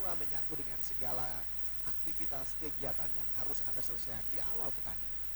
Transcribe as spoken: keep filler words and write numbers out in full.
menyangkut dengan segala aktivitas kegiatan yang harus Anda selesaikan di awal petani.